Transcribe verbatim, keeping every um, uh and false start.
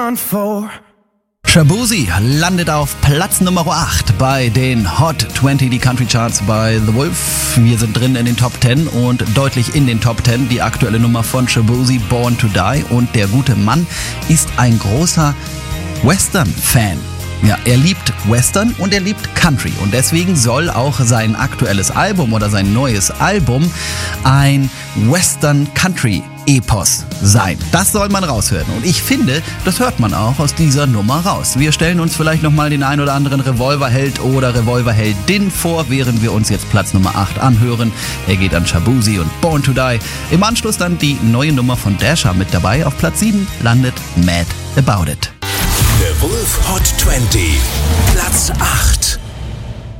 Shaboozey landet auf Platz Nummer acht bei den Hot zwanzig, die Country Charts bei The Wolf. Wir sind drin in den Top zehn und deutlich in den Top zehn die aktuelle Nummer von Shaboozey, Born to Die. Und der gute Mann ist ein großer Western-Fan. Ja, er liebt Western und er liebt Country und deswegen soll auch sein aktuelles Album oder sein neues Album ein Western-Country-Epos sein. Das soll man raushören und ich finde, das hört man auch aus dieser Nummer raus. Wir stellen uns vielleicht nochmal den ein oder anderen Revolverheld oder Revolverheldin vor, während wir uns jetzt Platz Nummer acht anhören. Er geht an Shaboozey und Born to Die. Im Anschluss dann die neue Nummer von Dasha mit dabei. Auf Platz sieben landet Mad About It. The Wolf Hot zwanzig, Platz acht.